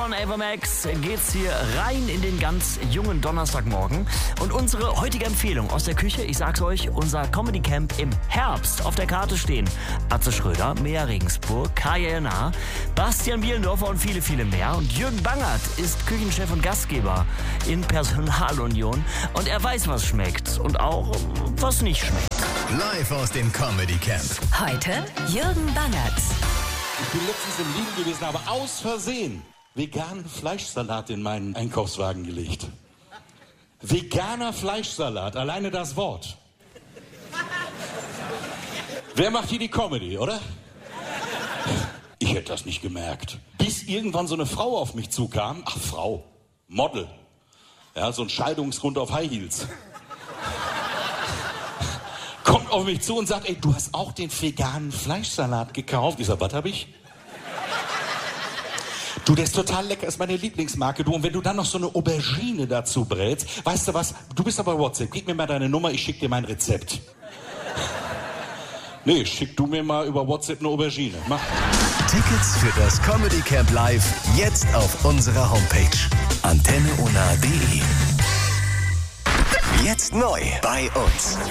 von Ava Max geht's hier rein in den ganz jungen Donnerstagmorgen. Und unsere heutige Empfehlung aus der Küche, ich sag's euch, unser Comedy Camp im Herbst. Auf der Karte stehen Atze Schröder, Mea Regensburg, Kaya Jana, Bastian Bielendorfer und viele, viele mehr. Und Jürgen Bangert ist Küchenchef und Gastgeber in Personalunion. Und er weiß, was schmeckt und auch, was nicht schmeckt. Live aus dem Comedy Camp. Heute Jürgen Bangert. Ich bin letztens im Lidl gewesen, aber aus Versehen veganen Fleischsalat in meinen Einkaufswagen gelegt. Veganer Fleischsalat, alleine das Wort. Wer macht hier die Comedy, oder? Ich hätte das nicht gemerkt. Bis irgendwann so eine Frau auf mich zukam. Ach, Frau, Model. Ja, so ein Scheidungsgrund auf High Heels. Kommt auf mich zu und sagt, ey, du hast auch den veganen Fleischsalat gekauft. Ich sag, was hab ich? Du, der ist total lecker, ist meine Lieblingsmarke, du. Und wenn du dann noch so eine Aubergine dazu brätst, weißt du was, du bist aber WhatsApp, gib mir mal deine Nummer, ich schick dir mein Rezept. Nee, schick du mir mal über WhatsApp eine Aubergine. Mach. Tickets für das Comedy Camp Live jetzt auf unserer Homepage antenneona.de. Jetzt neu bei uns.